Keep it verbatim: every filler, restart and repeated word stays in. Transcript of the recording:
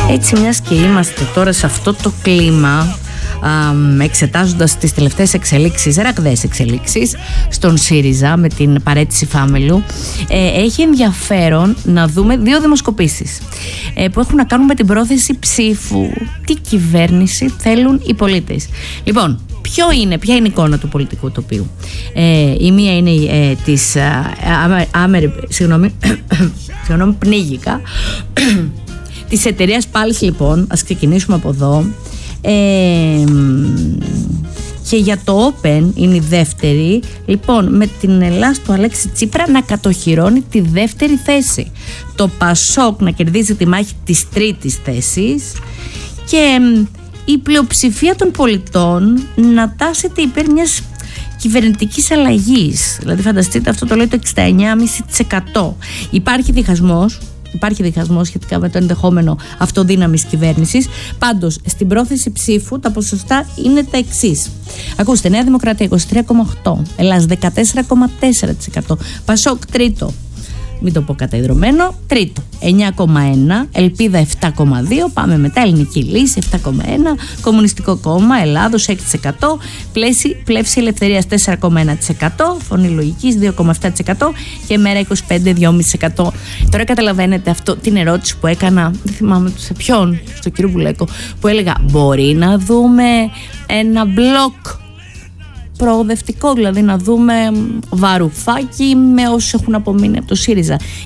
Έτσι, μιας και είμαστε τώρα σε αυτό το κλίμα, εξετάζοντας τις τελευταίες εξελίξεις, ραγδαίες εξελίξεις στον ΣΥΡΙΖΑ με την παραίτηση Φάμελου, ε, έχει ενδιαφέρον να δούμε δύο δημοσκοπήσεις ε, που έχουν να κάνουν με την πρόθεση ψήφου. Τι κυβέρνηση θέλουν οι πολίτες? Λοιπόν, ποιο είναι, ποια είναι η εικόνα του πολιτικού τοπίου? Ε, η μία είναι ε, της άμερη, συγγνώμη, συγγνώμη, πνίγηκα της εταιρείας Πάλς. Λοιπόν, ας ξεκινήσουμε από εδώ. Ε, και για το Open είναι η δεύτερη, λοιπόν, με την Ελλάδα του Αλέξη Τσίπρα να κατοχυρώνει τη δεύτερη θέση, το Πασόκ να κερδίζει τη μάχη της τρίτης θέσης και η πλειοψηφία των πολιτών να τάσεται υπέρ μιας κυβερνητικής αλλαγής. Δηλαδή φανταστείτε, αυτό το λέει το εξήντα εννιά κόμμα πέντε τοις εκατό. Υπάρχει διχασμός Υπάρχει διχασμός σχετικά με το ενδεχόμενο αυτοδύναμης κυβέρνησης. Πάντως, στην πρόθεση ψήφου τα ποσοστά είναι τα εξής. Ακούστε, Νέα Δημοκρατία είκοσι τρία κόμμα οκτώ, Ελλάς δεκατέσσερα κόμμα τέσσερα τοις εκατό, Πασόκ τρίτο, μην το πω καταϊδρωμένο, τρίτο εννιά κόμμα ένα, Ελπίδα επτά κόμμα δύο, πάμε μετά, Ελληνική Λύση επτά κόμμα ένα, Κομμουνιστικό Κόμμα Ελλάδος έξι τοις εκατό, Πλεύση, Πλεύση Ελευθερίας τέσσερα κόμμα ένα τοις εκατό, Φωνή Λογικής δύο κόμμα επτά τοις εκατό και Μέρα είκοσι πέντε κόμμα δύο τοις εκατό. Τώρα καταλαβαίνετε αυτό, την ερώτηση που έκανα, δεν θυμάμαι σε ποιον, στον κύριο Μπουλέκο, που έλεγα μπορεί να δούμε ένα μπλοκ προοδευτικό, δηλαδή να δούμε Βαρουφάκη με όσους έχουν απομείνει από το ΣΥΡΙΖΑ.